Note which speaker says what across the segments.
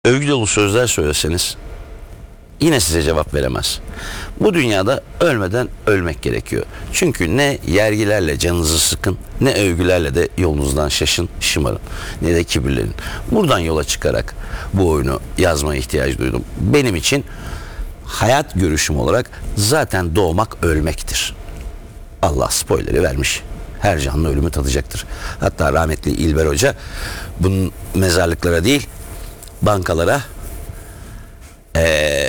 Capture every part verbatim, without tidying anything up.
Speaker 1: övgü dolu sözler söyleseniz yine size cevap veremez. Bu dünyada ölmeden ölmek gerekiyor. Çünkü ne yergilerle canınızı sıkın, ne övgülerle de yolunuzdan şaşın, şımarın, ne de kibirlenin. Buradan yola çıkarak bu oyunu yazmaya ihtiyaç duydum. Benim için hayat görüşüm olarak zaten doğmak ölmektir. Allah spoiler'i vermiş. Her canlı ölümü tadacaktır. Hatta rahmetli İlber Hoca bunun mezarlıklara değil, bankalara ee,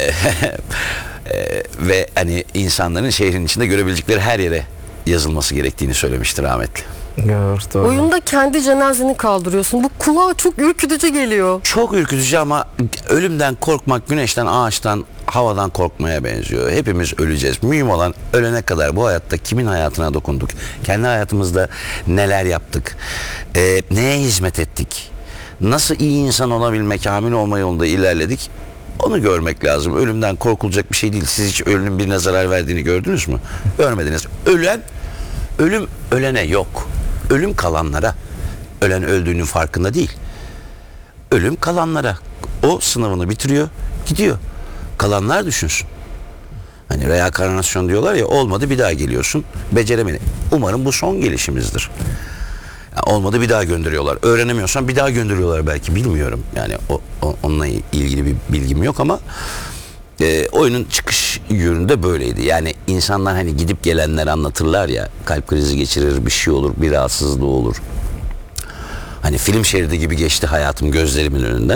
Speaker 1: ee, ve hani insanların şehrin içinde görebilecekleri her yere yazılması gerektiğini söylemiştir rahmetli.
Speaker 2: Evet, doğru.
Speaker 3: Oyunda kendi cenazeni kaldırıyorsun. Bu kulağa çok ürkütücü geliyor.
Speaker 1: Çok ürkütücü ama ölümden korkmak güneşten, ağaçtan, havadan korkmaya benziyor. Hepimiz öleceğiz. Mühim olan ölene kadar bu hayatta kimin hayatına dokunduk? Kendi hayatımızda neler yaptık? Ee, neye hizmet ettik? Nasıl iyi insan olabilmek, kamil olma yolunda ilerledik? Onu görmek lazım. Ölümden korkulacak bir şey değil. Siz hiç ölümün birine zarar verdiğini gördünüz mü? Görmediniz. Ölen, ölüm ölene yok. Ölüm kalanlara. Ölen öldüğünün farkında değil. Ölüm kalanlara. O sınavını bitiriyor, gidiyor. Kalanlar düşünsün. Hani reenkarnasyon diyorlar ya, olmadı bir daha geliyorsun. Beceremedi. Umarım bu son gelişimizdir. Yani olmadı bir daha gönderiyorlar. Öğrenemiyorsan bir daha gönderiyorlar belki, bilmiyorum. Yani o, o, onunla ilgili bir bilgim yok ama e, oyunun çıkış yönünde böyleydi. Yani insanlar hani gidip gelenler anlatırlar ya, kalp krizi geçirir, bir şey olur, bir rahatsızlığı olur. Hani film şeridi gibi geçti hayatım gözlerimin önünden.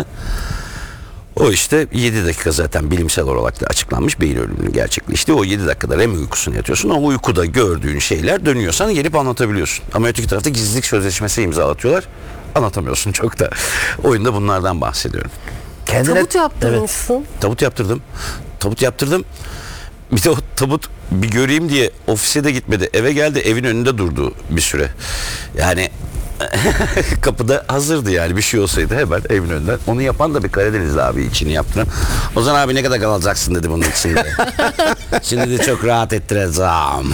Speaker 1: O işte yedi dakika zaten bilimsel olarak da açıklanmış beyin ölümünün gerçekleşti. O yedi dakikada R E M uykusuna yatıyorsun. O uykuda gördüğün şeyler dönüyorsan gelip anlatabiliyorsun. Ama öteki tarafta gizlilik sözleşmesi imzalatıyorlar. Anlatamıyorsun çok da. Oyunda bunlardan bahsediyorum.
Speaker 2: Kendine...
Speaker 3: Tabut yaptırmışsın.
Speaker 1: Evet. Tabut yaptırdım. Tabut yaptırdım. Bir de o tabut bir göreyim diye ofise de gitmedi. Eve geldi, evin önünde durdu bir süre. Yani kapıda hazırdı yani, bir şey olsaydı hemen evin önünden. Onu yapan da bir Karadenizli abi, içini yaptıran. Ozan abi ne kadar kalacaksın dedi bunun içinde. Şimdi de çok rahat ettireceğim.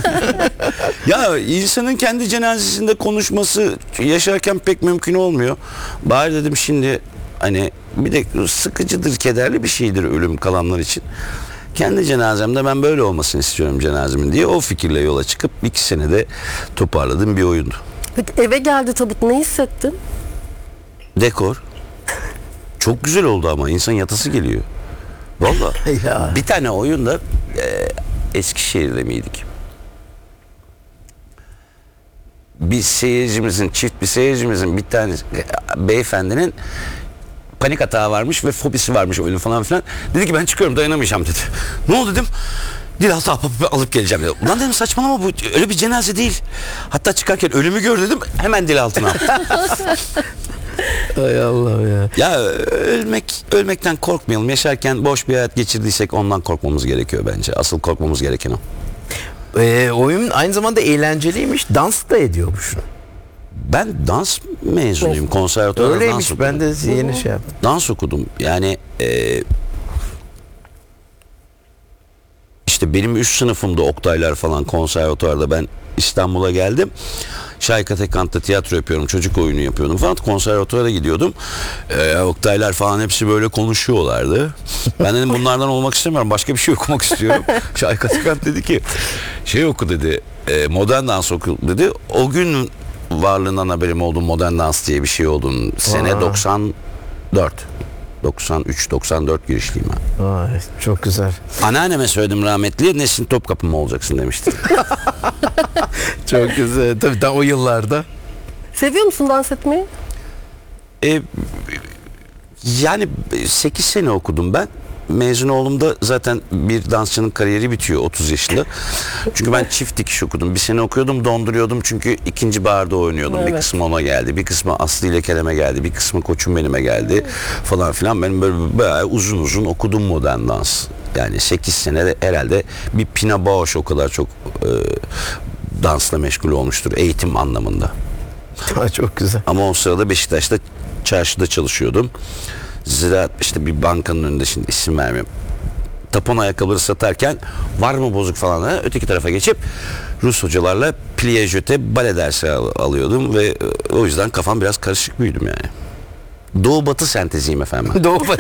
Speaker 1: Ya insanın kendi cenazesinde konuşması yaşarken pek mümkün olmuyor. Bari dedim şimdi hani bir de sıkıcıdır, kederli bir şeydir ölüm kalanlar için. Kendi cenazemde ben böyle olmasını istiyorum cenazemin diye o fikirle yola çıkıp iki senede toparladığım bir oyundu.
Speaker 3: Peki eve geldi tabut, ne hissettin?
Speaker 1: Dekor. Çok güzel oldu ama insan yatası geliyor. Vallahi.
Speaker 2: Ya.
Speaker 1: Bir tane oyunda e, Eskişehir'de miydik? Bir seyircimizin, çift bir seyircimizin bir tane e, beyefendinin panik atağı varmış ve fobisi varmış oyunu falan filan. Dedi ki ben çıkıyorum, dayanamayacağım dedi. Ne oldu dedim. Dilaltı alıp geleceğim dedi. Ulan dedim saçmalama, bu öyle bir cenaze değil. Hatta çıkarken ölümü gör dedim, hemen dil altına aldım.
Speaker 2: Ay Allah ya.
Speaker 1: Ya ölmek, ölmekten korkmayalım. Yaşarken boş bir hayat geçirdiysek ondan korkmamız gerekiyor bence. Asıl korkmamız gereken o.
Speaker 2: Ee, oyun aynı zamanda eğlenceliymiş. Dans da ediyormuş.
Speaker 1: Ben dans mezunuyum. Konservatuvarda dans
Speaker 2: Öyleymiş,
Speaker 1: okudum.
Speaker 2: ben de yeni şey yaptım.
Speaker 1: Dans okudum. Yani e, işte benim üst sınıfımda Oktaylar falan konservatuvarda, ben İstanbul'a geldim. Şahika Tekant'ta tiyatro yapıyorum, çocuk oyunu yapıyordum falan, konservatuvara gidiyordum. Ee, Oktaylar falan hepsi böyle konuşuyorlardı. Ben dedim bunlardan olmak istemiyorum, başka bir şey okumak istiyorum. Şahika Tekant dedi ki şey oku dedi, e, modern dans oku dedi. O gün varlığından haberim oldu, modern dans diye bir şey olduğunu. Sene
Speaker 2: Aa.
Speaker 1: doksan dört. doksan üç doksan dört girişliyim ben.
Speaker 2: Ay, çok güzel.
Speaker 1: Anneanneme söyledim rahmetli, Nesin Topkapı mı olacaksın demişti.
Speaker 2: Çok güzel. Tabii daha o yıllarda.
Speaker 3: Seviyor musun dans etmeyi?
Speaker 1: E, yani sekiz sene okudum ben. Mezun olduğumda zaten bir dansçının kariyeri bitiyor otuz yaşında. Çünkü ben çift dikiş okudum. Bir sene okuyordum, donduruyordum çünkü ikinci barda oynuyordum.
Speaker 3: Evet.
Speaker 1: Bir kısmı ona geldi, bir kısmı Aslı ile Kerem'e geldi, bir kısmı Koçum Benim'e geldi falan filan. Ben böyle bayağı uzun uzun okudum modern dans. Yani sekiz sene herhalde bir Pina Bausch o kadar çok e, dansla meşgul olmuştur eğitim anlamında.
Speaker 2: Çok güzel.
Speaker 1: Ama o sırada Beşiktaş'ta çarşıda çalışıyordum. Ziraat işte bir bankanın önünde, şimdi isim vermiyorum. Tapon ayakkabıları satarken var mı bozuk falan da öteki tarafa geçip Rus hocalarla plié jeté bale dersi al- alıyordum ve o yüzden kafam biraz karışık büyüdüm yani. Doğu batı senteziyim efendim.
Speaker 2: Doğu